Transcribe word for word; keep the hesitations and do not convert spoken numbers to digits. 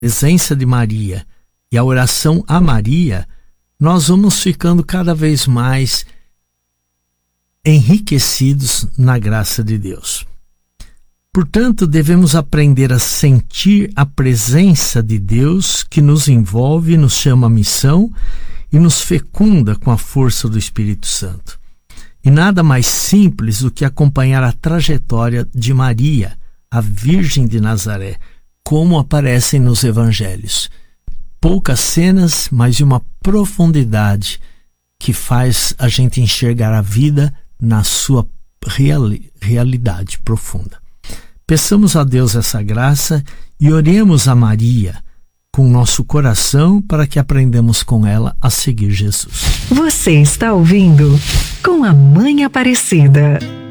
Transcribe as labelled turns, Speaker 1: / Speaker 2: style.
Speaker 1: presença de Maria e a oração a Maria, nós vamos ficando cada vez mais enriquecidos na graça de Deus. Portanto, devemos aprender a sentir a presença de Deus que nos envolve, nos chama a missão e nos fecunda com a força do Espírito Santo. E nada mais simples do que acompanhar a trajetória de Maria, a Virgem de Nazaré, como aparecem nos evangelhos. Poucas cenas, mas de uma profundidade que faz a gente enxergar a vida na sua reali- realidade profunda. Peçamos a Deus essa graça e oremos a Maria com nosso coração para que aprendamos com ela a seguir Jesus.
Speaker 2: Você está ouvindo Com a Mãe Aparecida.